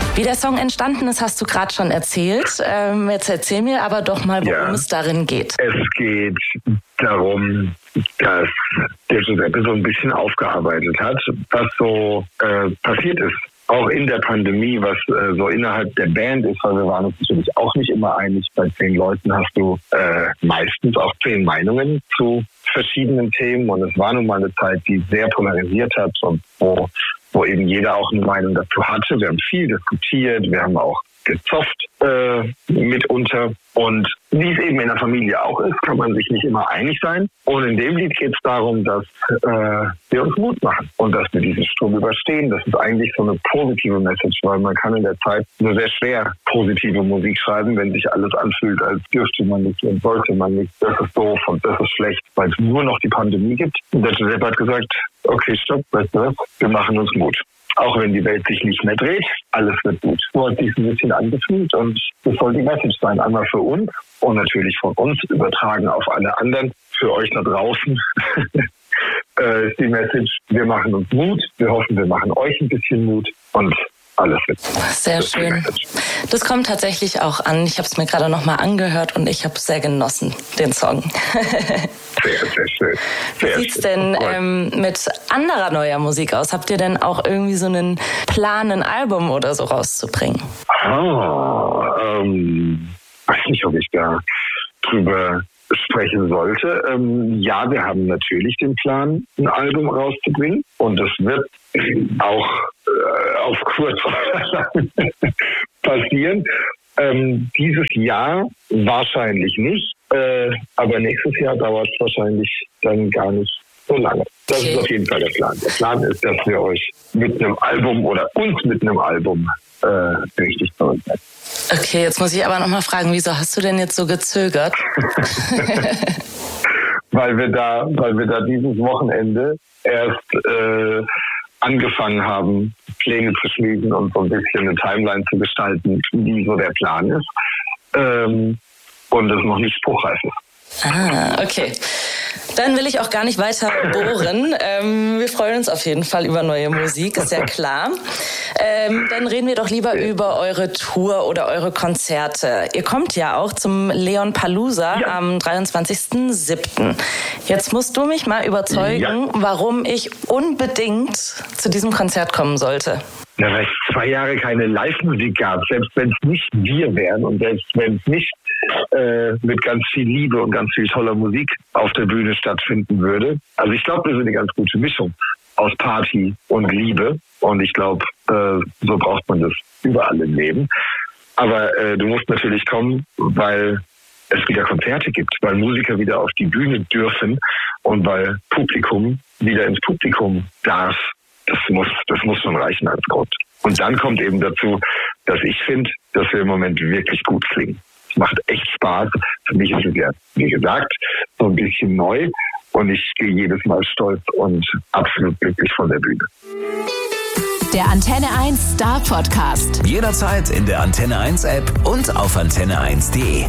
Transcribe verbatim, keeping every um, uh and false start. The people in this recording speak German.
Wie der Song entstanden ist, hast du gerade schon erzählt. Ähm, jetzt erzähl mir aber doch mal, worum ja. es darin geht. Es geht darum, dass der Giuseppe so ein bisschen aufgearbeitet hat, was so äh, passiert ist. Auch in der Pandemie, was äh, so innerhalb der Band ist, weil wir waren uns natürlich auch nicht immer einig. Bei zehn Leuten hast du äh, meistens auch zehn Meinungen zu verschiedenen Themen. Und es war nun mal eine Zeit, die sehr polarisiert hat und wo, wo eben jeder auch eine Meinung dazu hatte. Wir haben viel diskutiert, wir haben auch gezofft äh, mitunter. Und wie es eben in der Familie auch ist, kann man sich nicht immer einig sein. Und in dem Lied geht es darum, dass äh, wir uns Mut machen und dass wir diesen Sturm überstehen. Das ist eigentlich so eine positive Message, weil man kann in der Zeit nur sehr schwer positive Musik schreiben, wenn sich alles anfühlt, als dürfte man nicht und sollte man nicht. Das ist doof und das ist schlecht, weil es nur noch die Pandemie gibt. Und der Giuseppe hat gesagt, okay, stopp, weißt du was, wir machen uns Mut. Auch wenn die Welt sich nicht mehr dreht, alles wird gut. So hat sich ein bisschen angefühlt und das soll die Message sein. Einmal für uns und natürlich von uns übertragen auf alle anderen. Für euch da draußen äh, ist die Message, wir machen uns Mut. Wir hoffen, wir machen euch ein bisschen Mut und alles wird gut. Sehr schön. Das kommt tatsächlich auch an. Ich habe es mir gerade noch mal angehört und ich habe es sehr genossen, den Song. Sehr, sehr schön. Sehr Wie sieht's denn ähm, mit anderer neuer Musik aus? Habt ihr denn auch irgendwie so einen Plan, ein Album oder so rauszubringen? Ah, ähm, weiß nicht, ob ich da drüber sprechen sollte. Ähm, ja, wir haben natürlich den Plan, ein Album rauszubringen und das wird auch äh, auf kurz passieren. Ähm, dieses Jahr wahrscheinlich nicht, äh, aber nächstes Jahr dauert es wahrscheinlich dann gar nicht so lange. Das okay. ist auf jeden Fall der Plan. Der Plan ist, dass wir euch mit einem Album oder uns mit einem Album äh, richtig zurücksetzen. Okay, jetzt muss ich aber nochmal fragen, wieso hast du denn jetzt so gezögert? weil wir da, weil wir da dieses Wochenende erst äh, angefangen haben, Pläne zu schmieden und so ein bisschen eine Timeline zu gestalten, wie so der Plan ist. Ähm, und es noch nicht spruchreif ist. Ah, okay. Dann will ich auch gar nicht weiter bohren. Ähm, wir freuen uns auf jeden Fall über neue Musik, ist ja klar. Ähm, dann reden wir doch lieber über eure Tour oder eure Konzerte. Ihr kommt ja auch zum Leon Palooza ja. am dreiundzwanzigsten siebten Jetzt musst du mich mal überzeugen, ja. warum ich unbedingt zu diesem Konzert kommen sollte. Ja, weil es zwei Jahre keine Live-Musik gab, selbst wenn es nicht wir wären und selbst wenn es nicht äh, mit ganz viel Liebe und ganz viel toller Musik auf der Bühne stattfinden würde. Also ich glaube, wir sind eine ganz gute Mischung aus Party und Liebe und ich glaube, äh, so braucht man das überall im Leben. Aber äh, du musst natürlich kommen, weil es wieder Konzerte gibt, weil Musiker wieder auf die Bühne dürfen und weil Publikum wieder ins Publikum darf. Das muss, das muss schon reichen als Grund. Und dann kommt eben dazu, dass ich finde, dass wir im Moment wirklich gut klingen. Es macht echt Spaß. Für mich ist es ja, wie gesagt, so ein bisschen neu. Und ich gehe jedes Mal stolz und absolut glücklich von der Bühne. Der Antenne eins Star Podcast. Jederzeit in der Antenne eins App und auf antenne eins punkt de.